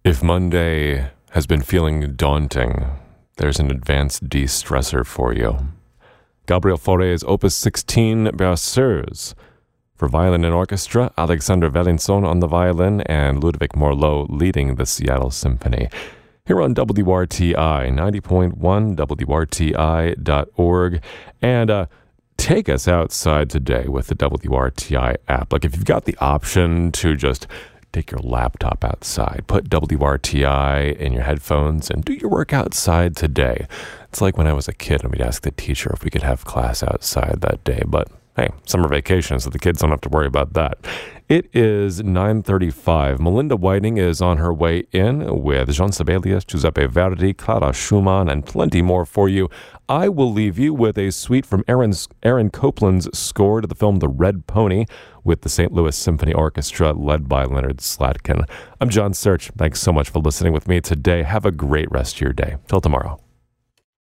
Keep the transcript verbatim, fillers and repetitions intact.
If Monday has been feeling daunting, there's an advanced de-stressor for you. Gabriel Fauré's Opus sixteen Berceuse. For violin and orchestra, Alexander Velinson on the violin and Ludovic Morlot leading the Seattle Symphony. Here on W R T I, ninety point one, W R T I dot org. And uh, take us outside today with the W R T I app. Like if you've got the option to just take your laptop outside, put W R T I in your headphones, and do your work outside today. It's like when I was a kid and we'd ask the teacher if we could have class outside that day, but hey, summer vacation, so the kids don't have to worry about that. It is nine thirty-five. Melinda Whiting is on her way in with Jean Sibelius, Giuseppe Verdi, Clara Schumann, and plenty more for you. I will leave you with a suite from Aaron's, Aaron Copland's score to the film The Red Pony with the Saint Louis Symphony Orchestra led by Leonard Slatkin. I'm John Search. Thanks so much for listening with me today. Have a great rest of your day. Till tomorrow.